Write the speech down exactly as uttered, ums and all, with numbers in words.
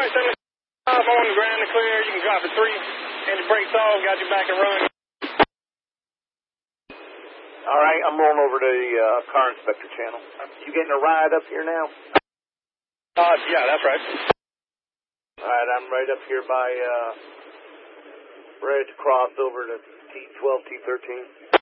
I'm on the ground and clear. You can drop at three. And your brakes off. Got you back and running. All right, I'm rolling over to the uh, car inspector channel. You getting a ride up here now? Uh, yeah, that's right. All right, I'm right up here by, uh, ready to cross over to T twelve, T thirteen.